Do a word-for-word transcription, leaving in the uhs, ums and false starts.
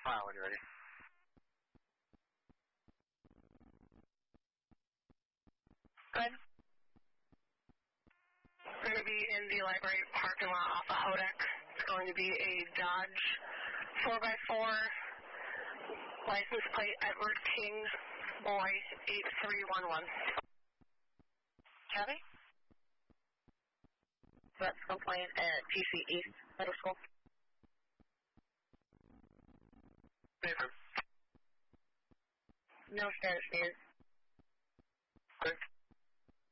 file when you're ready. Good. We're going to be in the library parking lot off of Hodak. It's going to be a Dodge four by four, license plate Edward King, boy, eight three one one. Copy. That's complaint at G C East Middle School. Nathan. No status needed. Good.